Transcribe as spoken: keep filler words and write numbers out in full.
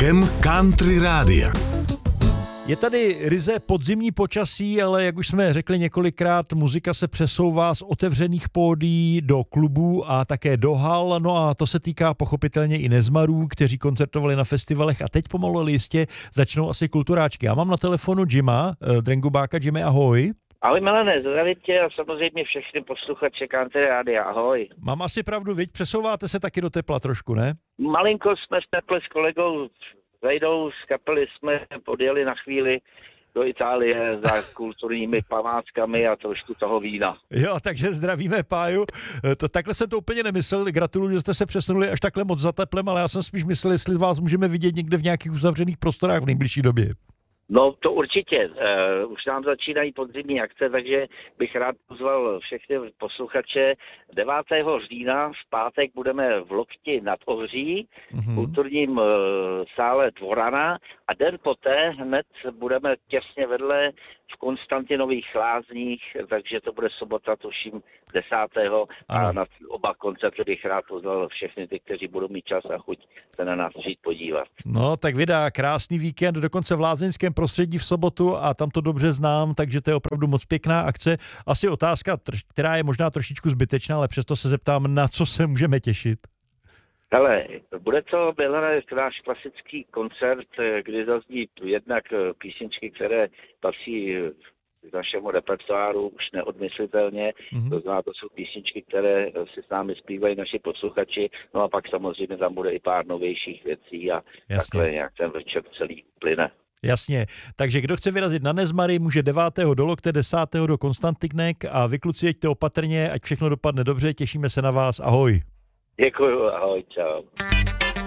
rokem Country Rádia. Je tady ryze podzimní počasí, ale jak už jsme řekli několikrát, muzika se přesouvá z otevřených pódií do klubů a také do hal. No a to se týká pochopitelně i nezmarů, kteří koncertovali na festivalech a teď pomalu ale jistě začnou asi kulturáčky. Já mám na telefonu Jima, Drengubáka. Jimmy, ahoj. Ahoj Milane, zdravím tě a samozřejmě všechny posluchače Country Rádia, ahoj. Mám asi pravdu, viď? Přesouváte se taky do tepla trošku, ne? Malinko jsme v teple s kolegou vejdou z kapely, jsme podjeli na chvíli do Itálie za kulturními památkami a trošku toho vína. Jo, takže zdravíme Páju. To, takhle jsem to úplně nemyslel. Gratuluju, že jste se přesunuli až takhle moc za teplem, ale já jsem spíš myslel, jestli vás můžeme vidět někde v nějakých uzavřených prostorách v nejbližší době. No to určitě. Uh, už nám začínají podzimní akce, takže bych rád pozval všechny posluchače. devátého října v pátek budeme v Lokti nad Ohří, v mm-hmm. kulturním uh, sále Dvorana a den poté hned budeme těsně vedle v Konstantinových Lázních, takže to bude sobota, tuším, desátého a na oba koncerty bych rád pozval všechny ty, kteří budou mít čas a chuť se na nás přijít podívat. No, tak vydá krásný víkend, dokonce v lázeňském prostředí v sobotu a tam to dobře znám, takže to je opravdu moc pěkná akce. Asi otázka, která je možná trošičku zbytečná, ale přesto se zeptám, na co se můžeme těšit. Hele, bude to Milane, náš klasický koncert, kdy zazní jednak písničky, které patří k našemu repertoáru už neodmyslitelně. Mm-hmm. To znamená, to jsou písničky, které si s námi zpívají naši posluchači, no a pak samozřejmě tam bude i pár novějších věcí a Jasně. takhle nějak ten večer celý plyne. Jasně, takže kdo chce vyrazit na Nezmary, může devátého do Lokte, desátého do Konstantinek a vy kluci jeďte opatrně, ať všechno dopadne dobře, těšíme se na vás, ahoj. Děkuju, ahoj, čau.